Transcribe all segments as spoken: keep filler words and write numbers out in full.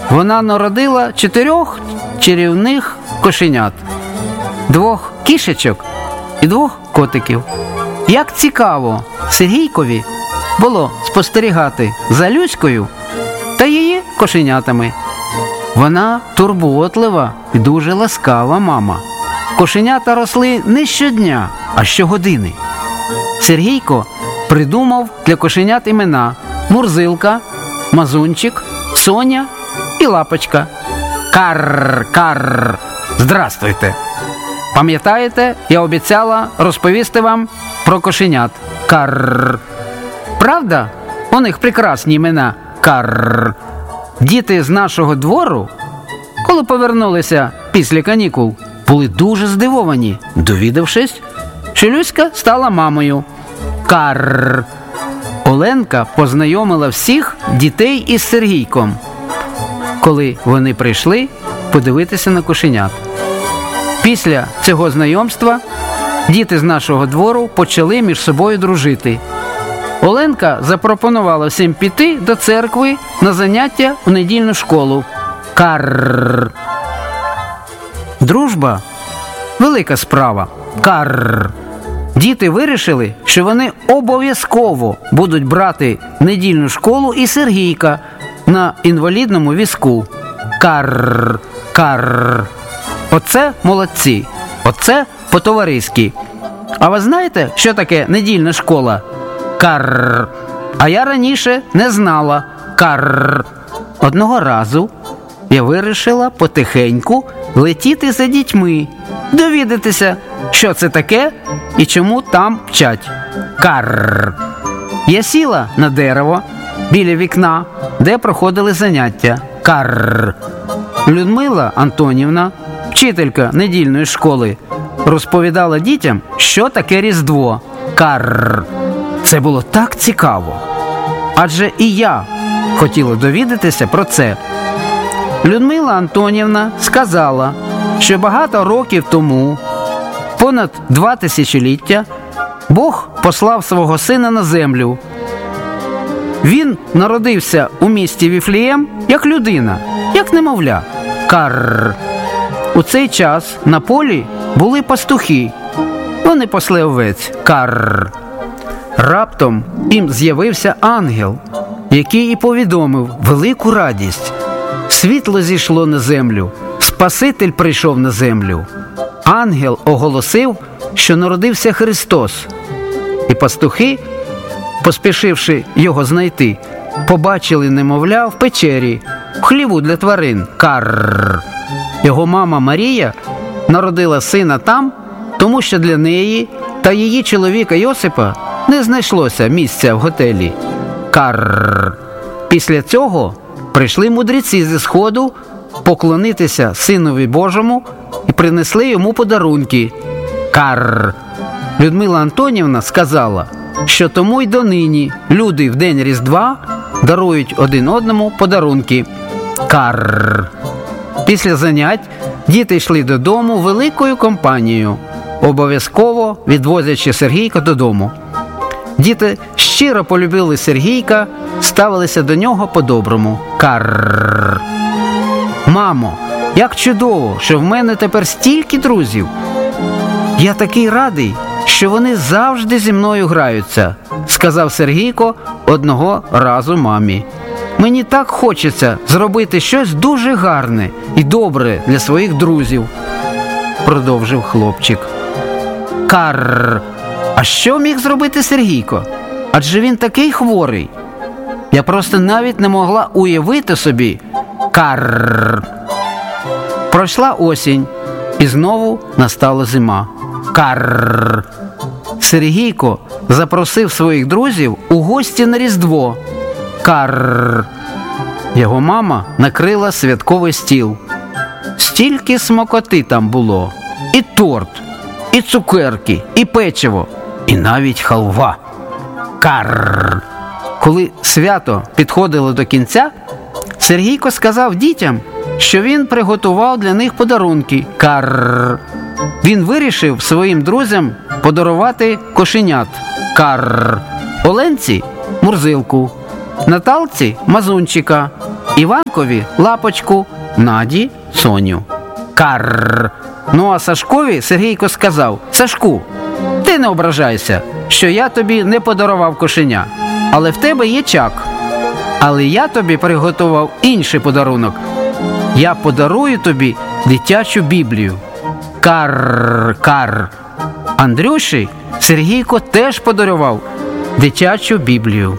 вона народила чотирьох чарівних кошенят, двох кішечок і двох котиків. Як цікаво Сергійкові було спостерігати за Люською та її кошенятами. Вона турботлива і дуже ласкава мама. Кошенята росли не щодня, а щогодини. Сергійко придумав для кошенят імена Мурзилка, Мазунчик, Соня і Лапочка. Карр, карр, здрастуйте! Пам'ятаєте, я обіцяла розповісти вам про кошенят. Карр. Правда? У них прекрасні імена. Карр. Діти з нашого двору, коли повернулися після канікул, були дуже здивовані, довідавшись, що Люська стала мамою. Карр. Оленка познайомила всіх дітей із Сергійком, коли вони прийшли подивитися на кошенят. Після цього знайомства діти з нашого двору почали між собою дружити. Оленка запропонувала всім піти до церкви на заняття у недільну школу. Карр. Дружба – велика справа. Карр. Діти вирішили, що вони обов'язково будуть брати недільну школу і Сергійка на інвалідному візку. Карр. Карр. Оце молодці. Оце по-товариськи. А ви знаєте, що таке недільна школа? Карр. А я раніше не знала. Карр. Одного разу я вирішила потихеньку летіти за дітьми, довідатися, що це таке і чому там вчать. Карр. Я сіла на дерево біля вікна, де проходили заняття. Карр. Людмила Антонівна, вчителька недільної школи, розповідала дітям, що таке Різдво. Карр. Це було так цікаво. Адже і я хотіла довідатися про це. Людмила Антонівна сказала, що багато років тому, понад два тисячоліття, Бог послав свого сина на землю. Він народився у місті Віфлеєм як людина, як немовля. Карр. У цей час на полі були пастухи. Вони пасли овець. Карр. Раптом їм з'явився ангел, який і повідомив велику радість. Світло зійшло на землю, Спаситель прийшов на землю. Ангел оголосив, що народився Христос. І пастухи, поспішивши його знайти, побачили немовля в печері, в хліву для тварин. Карр. Його мама Марія народила сина там, тому що для неї та її чоловіка Йосипа не знайшлося місця в готелі. Карр. Після цього прийшли мудреці зі сходу поклонитися Синові Божому і принесли йому подарунки. Карр. Людмила Антонівна сказала, що тому й донині люди в день Різдва дарують один одному подарунки. Карр. Після занять діти йшли додому великою компанією, обов'язково відвозячи Сергійка додому. Діти щиро полюбили Сергійка, ставилися до нього по-доброму. Карр. Мамо, як чудово, що в мене тепер стільки друзів. Я такий радий, що вони завжди зі мною граються, сказав Сергійко одного разу мамі. Мені так хочеться зробити щось дуже гарне і добре для своїх друзів, продовжив хлопчик. Карр. А що міг зробити Сергійко? Адже він такий хворий. Я просто навіть не могла уявити собі. Карр. Пройшла осінь, і знову настала зима. Карр. Сергійко запросив своїх друзів у гості на Різдво. Карр. Його мама накрила святковий стіл. Стільки смакоти там було. І торт, і цукерки, і печиво, і навіть халва. Карр. Коли свято підходило до кінця, Сергійко сказав дітям, що він приготував для них подарунки. Карр. Він вирішив своїм друзям подарувати кошенят. Карр. Оленці – Мурзилку, Наталці – Мазунчика, Іванкові Лапочку, Наді Соню. Карр. Ну а Сашкові Сергійко сказав: Сашку, ти не ображайся, що я тобі не подарував кошеня, але в тебе є чак. Але я тобі приготував інший подарунок. Я подарую тобі дитячу Біблію. Карр, карр. Андрюші Сергійко теж подарував дитячу Біблію.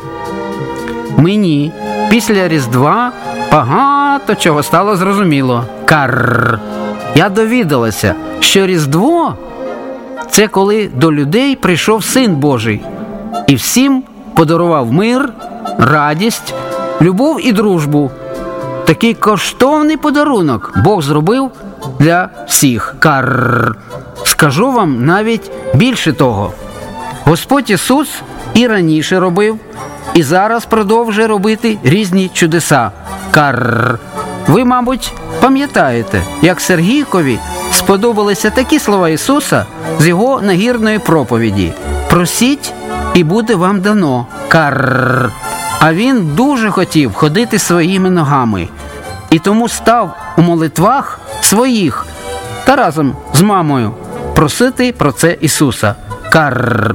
Мені після Різдва багато чого стало зрозуміло. Карр. Я довідалася, що Різдво – це коли до людей прийшов Син Божий і всім подарував мир, радість, любов і дружбу. Такий коштовний подарунок Бог зробив для всіх. Карр. Скажу вам навіть більше того. Господь Ісус і раніше робив, і зараз продовжує робити різні чудеса. Карр. Ви, мабуть, пам'ятаєте, як Сергійкові сподобалися такі слова Ісуса з його нагірної проповіді: «Просіть, і буде вам дано». Карр. А він дуже хотів ходити своїми ногами. І тому став у молитвах своїх та разом з мамою просити про це Ісуса. Карр.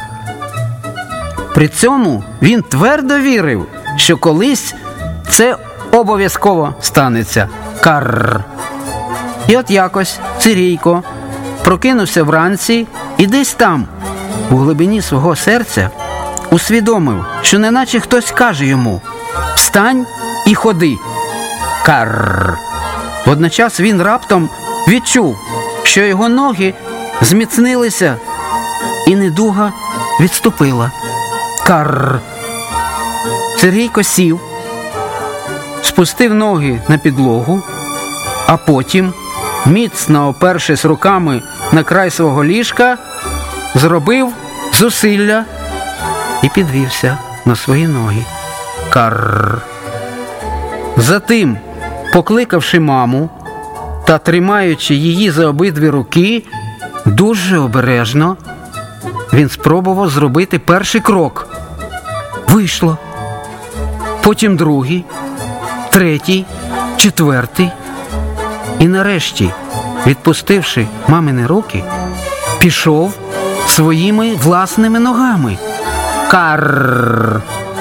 При цьому він твердо вірив, що колись це обов'язково станеться. Карр. І от якось Сергійко прокинувся вранці і десь там, у глибині свого серця, усвідомив, що неначе хтось каже йому: «Встань і ходи». Карр. Водночас він раптом відчув, що його ноги зміцнилися і недуга відступила. Карр. Сергійко сів, спустив ноги на підлогу, а потім, міцно опершись руками на край свого ліжка, зробив зусилля і підвівся на свої ноги. Карр. Затим, покликавши маму та тримаючи її за обидві руки, дуже обережно він спробував зробити перший крок. Вийшло. Потім другий, третій, четвертий. І нарешті, відпустивши мамини руки, пішов своїми власними ногами. Карр.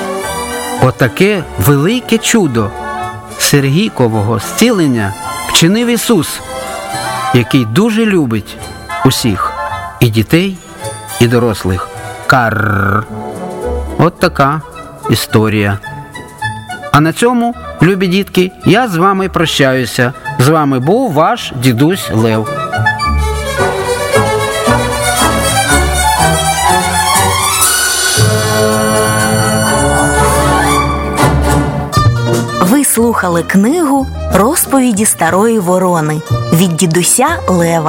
Отаке велике чудо Сергійкового зцілення вчинив Ісус, який дуже любить усіх, і дітей, і дорослих. Карр. От така історія. А на цьому, любі дітки, я з вами прощаюся. З вами був ваш дідусь Лев. Ви слухали книгу «Розповіді старої ворони» від дідуся Лева.